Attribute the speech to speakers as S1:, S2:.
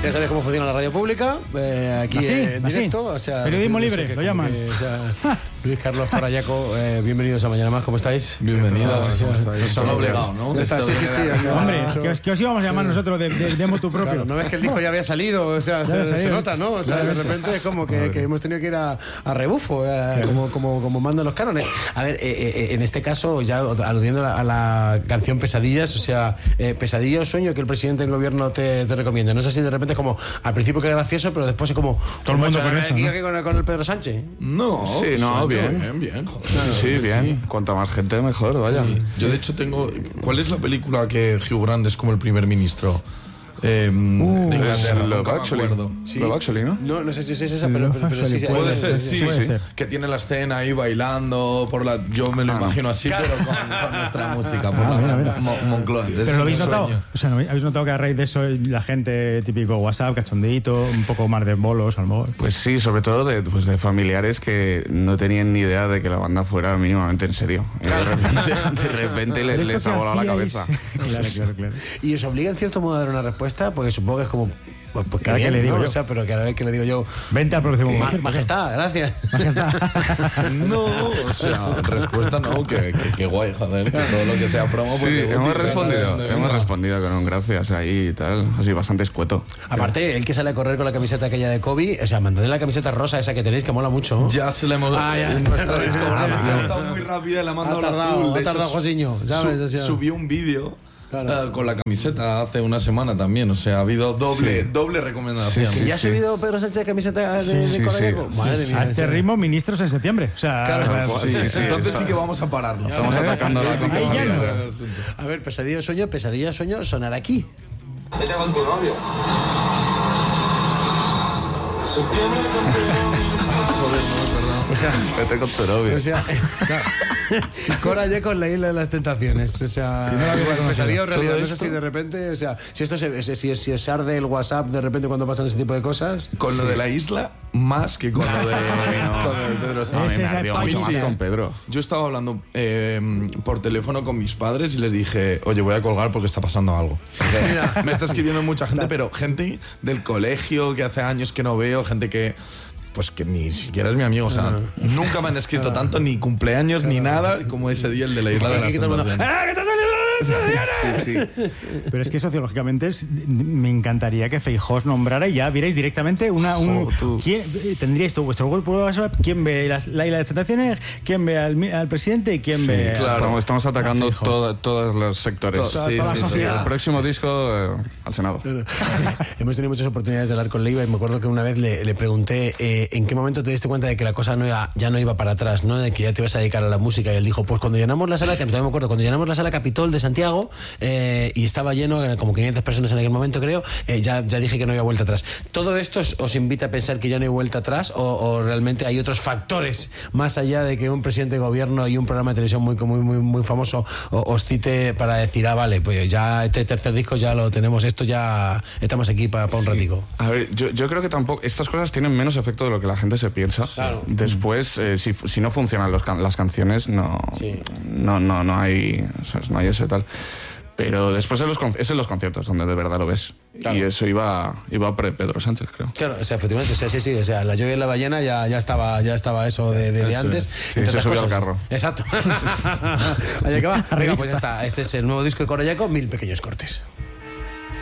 S1: Ya sabes cómo funciona la radio pública, aquí en directo. O sea,
S2: periodismo libre, lo llaman.
S1: Luis Carlos Corallaco, bienvenidos a Mañana Más, ¿cómo estáis?
S3: Bienvenidos. Nos han obligado, ¿no?
S1: Sí.
S2: Hombre, que os íbamos a llamar nosotros de motu propio.
S1: Claro, no ves que el disco ya había salido, o sea, se nota, ¿no? O sea, de repente es como que hemos tenido que ir a rebufo, como mandan los cánones. A ver, en este caso, ya aludiendo a la canción Pesadillas, o sea, pesadilla o sueño que el presidente del gobierno te recomienda. No sé si de repente como al principio que es gracioso, pero después es como
S2: todo el mundo con eso,
S1: ¿no? con el Pedro Sánchez.
S3: No,
S4: sí, no, bien.
S3: Joder,
S4: sí, bien.
S3: Sí.
S4: Cuanta más gente, mejor, vaya.
S3: Sí. Yo, de hecho, tengo... ¿Cuál es la película que Hugh Grant es como el primer ministro? De Inglaterra,
S4: Love Actually.
S3: Sí.
S4: Love Actually, ¿no?
S1: No sé si es esa, pero sí.
S3: Puede ser, sí.
S2: ser.
S3: Que tiene la escena ahí bailando por la... Yo me lo imagino así, pero con nuestra música, por la Moncloa.
S2: Pero lo habéis notado. O sea, ¿habéis notado que a raíz de eso la gente típico WhatsApp, cachondeito, un poco más de bolos, a lo mejor?
S4: Pues sí, sobre todo de familiares que no tenían ni idea de que la banda fuera mínimamente en serio. Y de repente les ha volado la cabeza.
S2: Claro.
S1: Y os obliga en cierto modo a dar una respuesta, porque supongo que es como... Pues
S2: cada vez que le digo yo.
S1: O sea, pero cada vez que le digo yo...
S2: Vente al próximo
S1: Majestad, gracias.
S3: No, o sea, respuesta no, que guay, joder, que todo lo que sea promo...
S4: Sí, hemos respondido con un gracias ahí y tal, así bastante escueto.
S1: Aparte, el que sale a correr con la camiseta aquella de Kobe, o sea, mandadle la camiseta rosa esa que tenéis, que mola mucho, ¿no?
S3: Ya se la hemos...
S1: en
S3: nuestra discográfica ha estado muy rápida y la ha mandado la azul.
S1: Ha tardado, Josiño, ¿sabes?
S3: Subió un vídeo...
S1: Claro.
S3: Con la camiseta hace una semana también, o sea, ha habido doble recomendación.
S1: Sí, ¿ya ha subido Pedro Sánchez camiseta de Corallaco? Madre mía.
S2: A este ritmo, ministros en septiembre. O sea,
S1: claro,
S3: entonces sí que vamos a pararlo.
S4: Estamos atacando la confianza.
S1: A ver, pesadilla o sueño, sonar aquí.
S5: Vete con tu novio.
S1: O sea,
S4: vete con tu novio.
S1: O sea, Corallaco en la isla de las tentaciones. O sea, pesadilla o realidad. No sé si de repente, o sea, si os arde el WhatsApp de repente cuando pasan ese tipo de cosas.
S3: Con lo de la isla, más que con lo de Pedro Sánchez.
S4: Me ardió mucho más con Pedro.
S3: Yo estaba hablando por teléfono con mis padres y les dije, oye, voy a colgar porque está pasando algo. Me está escribiendo mucha gente, pero gente del colegio que hace años que no veo, gente que... Pues que ni siquiera es mi amigo, o sea, nunca me han escrito tanto, ni cumpleaños, ni nada, como ese día el de la isla de las tentaciones.
S4: Sí.
S2: Pero es que sociológicamente me encantaría que Feijóo nombrara y ya vierais directamente tendríais todo vuestro grupo de WhatsApp, quién ve la isla de las tentaciones, quién ve al presidente y quién ve...
S4: Claro, estamos atacando todos los sectores. El próximo disco al Senado.
S1: Hemos tenido muchas oportunidades de hablar con Leiva y me acuerdo que una vez le pregunté en qué momento te diste cuenta de que la cosa ya no iba para atrás, ¿no? De que ya te ibas a dedicar a la música. Y él dijo, pues cuando llenamos la sala, que todavía me acuerdo, cuando llenamos la sala Capitol de Santiago y estaba lleno, como 500 personas en aquel momento creo, ya dije que no había vuelta atrás. ¿Todo esto os invita a pensar que ya no hay vuelta atrás o realmente hay otros factores más allá de que un presidente de gobierno y un programa de televisión muy famoso os cite para decir, vale, pues ya este tercer disco ya lo tenemos, esto ya estamos aquí para un ratico?
S4: A ver, yo creo que tampoco estas cosas tienen menos efecto de lo que la gente se piensa.
S1: Claro.
S4: Después, si no funcionan las canciones, no hay, ¿sabes? No hay ese tal. Pero después es en los conciertos donde de verdad lo ves. Claro. Y eso iba Pedro Sánchez, creo.
S1: Claro, o sea, efectivamente, sí, o sea, la Yo y la ballena ya estaba eso de antes.
S4: Sí, se subió al carro.
S1: Exacto. Allá que va. Venga, pues ya está. Este es el nuevo disco de Corallaco, 1000 pequeños cortes.